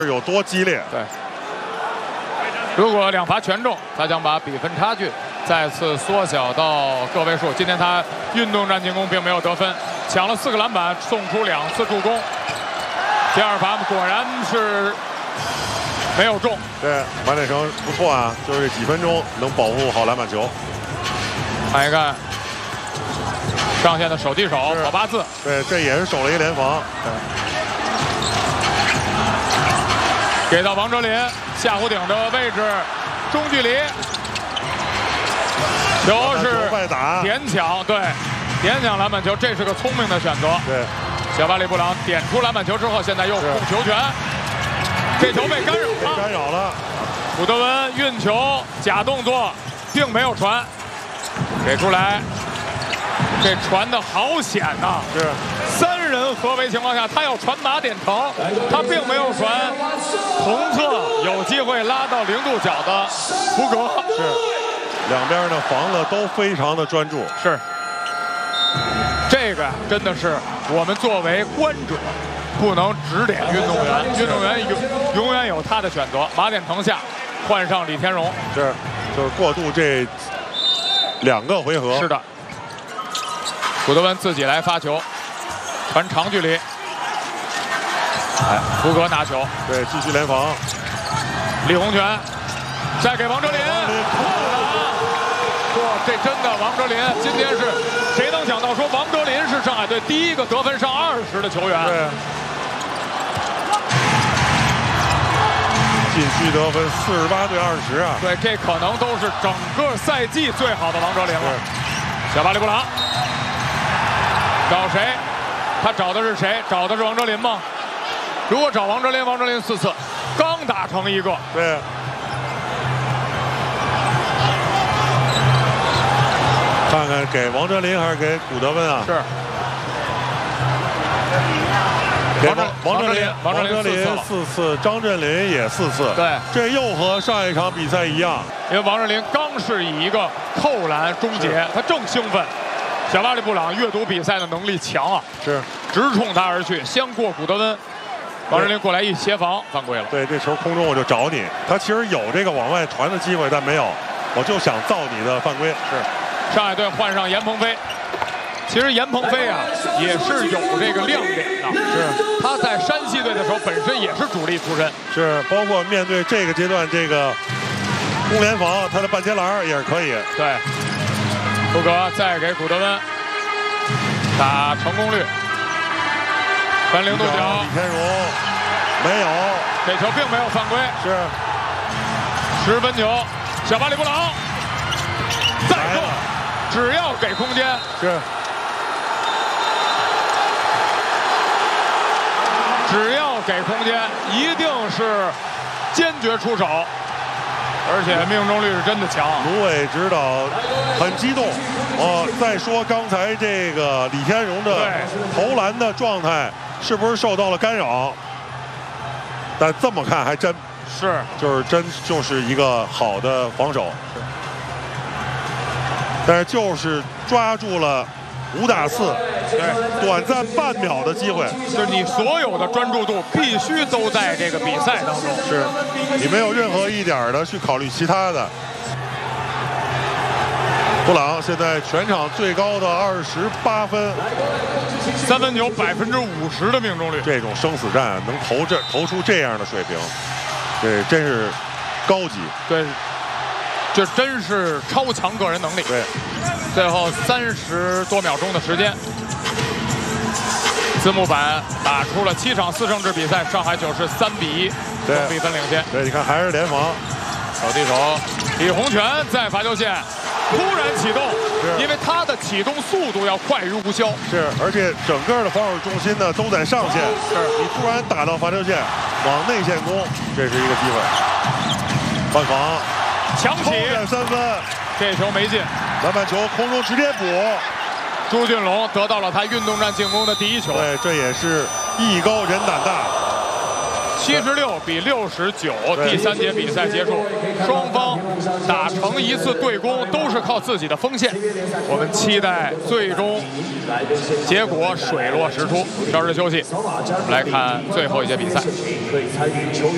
有多激烈。 对，如果两罚全中，他将把比分差距再次缩小到个位数。今天他运动战进攻并没有得分，抢了4个篮板，送出2次助攻。第二罚果然是没有中。 对，马铁成不错啊，就是几分钟能保护好篮板球。 看一看上线的手递手好8字。 对，这也是守了一联防。 给到王哲林下弧顶的位置，中距离，球是外打点抢，对，点抢篮板球，这是个聪明的选择。 对， 小巴里布朗点出篮板球之后，现在又控球权，这球被干扰了。 干扰了。 古德温运球假动作，并没有传，给出来，这传的好险呐！ 是。 3人合围情况下，他要传马点成，他并没有传同侧有机会拉到0度角的福格。 是，两边的防的都非常的专注。 是，这个真的是我们作为观者不能指点运动员，运动员永远有他的选择。马点成下，换上李天荣。 是，就是过渡这2个回合。 是的，古德温自己来发球。传长距离，福格拿球， 对，继续联防。 李洪权再给王哲林，哇，这真的王哲林今天是谁能想到说王哲林是上海队第一个得分上20的球员？ 对，禁区得分48对20啊！ 对，这可能都是整个赛季最好的王哲林了。小巴里布朗找谁？他找的是谁？找的是王哲林吗？如果找王哲林，王哲林4次，刚打成1个。 对。看看给王哲林还是给古德温啊？ 是。 给王哲林 4 次，张镇麟也4次。 对， 这又和上一场比赛一样， 因为王哲林刚是以一个扣篮终结，他正兴奋。小巴里布朗阅读比赛的能力强啊， 是直冲他而去，先过古德温，王哲林过来一协防，犯规了。 对，这球空中我就找你，他其实有这个往外传的机会，但没有，我就想造你的犯规。 是，上海队换上严鹏飞，其实严鹏飞啊也是有这个亮点的， 是他在山西队的时候本身也是主力出身， 是包括面对这个阶段这个攻联防，他的半截篮也是可以。 对。福格再给古德温打成功率，传0度角。 李天荣没有， 这球并没有犯规。 是 10分球，小巴里布朗再扣，只要给空间。 是， 只要给空间，一定是坚决出手。而且命中率是真的强。 卢伟指导很激动。再说刚才这个李天荣的投篮的状态是不是受到了干扰？但这么看还真是， 就是一个好的防守。但是就是抓住了5打4，对，短暂半秒的机会， 就是你所有的专注度必须都在这个比赛当中， 是你没有任何一点的去考虑其他的。布朗现在全场最高的28分 ，3分球50%的命中率， 这种生死战能投出这样的水平，这真是高级。 对，这真是超强个人能力。 对。 最后30多秒钟的时间，字幕版打出了7场4胜制比赛，上海93比1，总比分领先。 对，你看还是联防， 手递手，李洪权在罚球线突然启动，因为他的启动速度要快于吴潇。 是，而且整个的防守重心呢都在上线， 是你突然打到罚球线，往内线攻，这是一个机会。换防， 强起 3分， 这球没进。 篮板球空中直接补， 朱俊龙得到了他运动战进攻的第1球。 对，这也是艺高人胆大。 76比69，第3节比赛结束，双方打成1次对攻都是靠自己的锋线。我们期待最终结果水落石出。稍事休息，我们来看最后一节比赛。